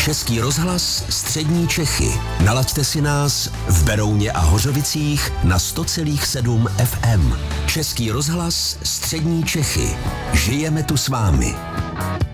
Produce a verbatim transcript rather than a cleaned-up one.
Český rozhlas Střední Čechy. Nalaďte si nás v Berouně a Hořovicích na sto celá sedm F M. Český rozhlas Střední Čechy. Žijeme tu s vámi.